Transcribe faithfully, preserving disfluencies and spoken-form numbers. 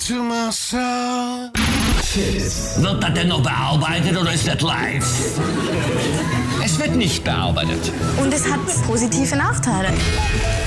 to myself. Wird das denn noch bearbeitet oder ist das live? Es wird nicht bearbeitet. Und es hat positive Nachteile.